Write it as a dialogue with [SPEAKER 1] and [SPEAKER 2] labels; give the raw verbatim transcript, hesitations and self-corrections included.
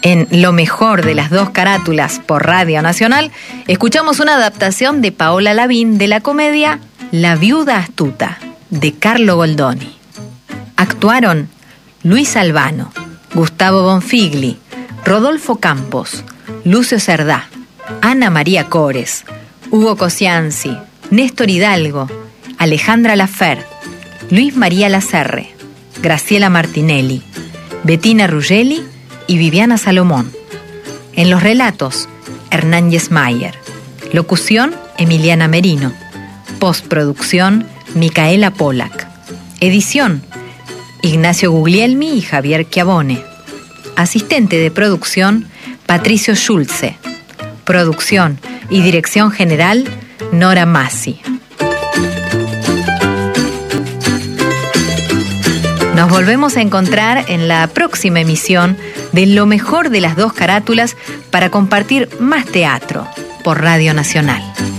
[SPEAKER 1] En Lo mejor de las dos carátulas por Radio Nacional, escuchamos una adaptación de Paola Lavín de la comedia La viuda astuta, de Carlo Goldoni. Actuaron Luis Albano, Gustavo Bonfigli, Rodolfo Campos, Lucio Cerdá, Ana María Cores, Hugo Cosianzi, Néstor Hidalgo, Alejandra Lafer, Luis María Lacerre, Graciela Martinelli, Bettina Ruggeli y Viviana Salomón. En los relatos, Hernán Yesmayer. Locución, Emiliana Merino. Postproducción, Micaela Polak. Edición, Ignacio Guglielmi y Javier Chiavone. Asistente de producción, Patricio Schulze. Producción y dirección general, Nora Massi. Nos volvemos a encontrar en la próxima emisión de Lo mejor de las dos carátulas para compartir más teatro por Radio Nacional.